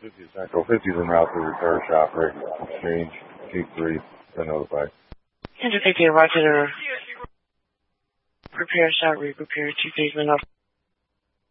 50 Central. 50 is en route to the repair shop. Right. Exchange. Chief 3. Been notified. 150, roger. Repair shop, repair. Chief 3 been notified.